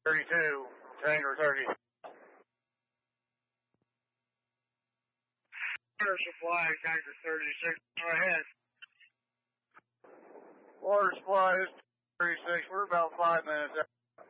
32, Tanker 30. Water supply, Tanker 36. Go ahead. Water supply is 36. We're about 5 minutes out.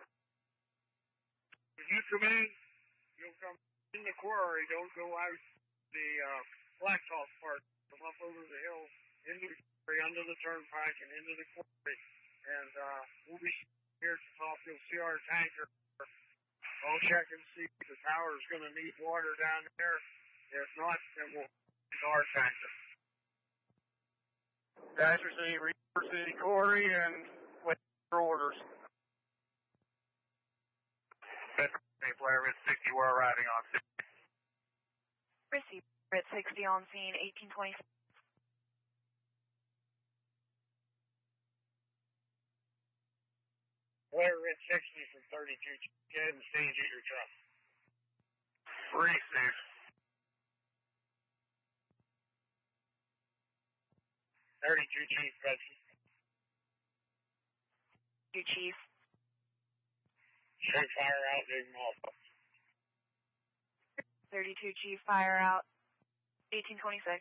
If you come in, you'll come in the quarry. Don't go out the blacktop part. Come up over the hill, into the quarry, under the turnpike, and into the quarry. And we'll be here at the top. You'll see our tanker. I'll check and see if the tower is going to need water down there. If not, then we'll use our tanker. Dasher City, Reaper City Quarry, and wait for orders. Player at 60, we're arriving on 60. Receiver at 60 on scene, 1826. Player at 60 from 32. Get ahead and stage at your truck. Receive. Chief Betsy. Chief. Straight fire out, big off. 32 Chief, fire out. 1826.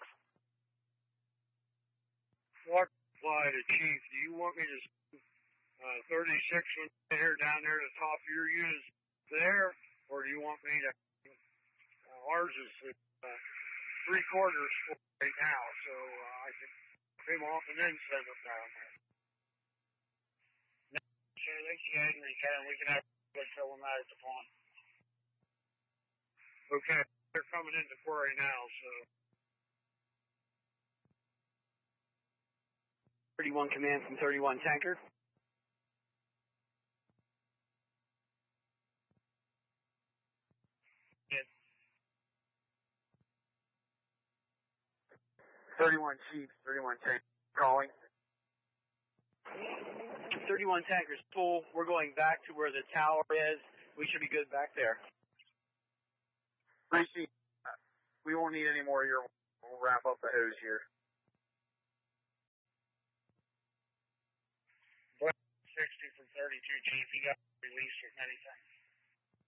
What apply to Chief? Do you want me to 36 when here down there at the top of your unit there, or do you want me to? Ours is 3/4 full right now, so I can him off and then send them down there. Sure, they can get in return. We can have fill them out at the pond. Okay, they're coming into quarry now, so. 31 command from 31 tanker. Yes. 31 Chief, 31 Tanker calling. 31 tankers full. We're going back to where the tower is. We should be good back there. Receive. We won't need any more here. We'll wrap up the hose here. 60 from 32 Chief. You got released with anything.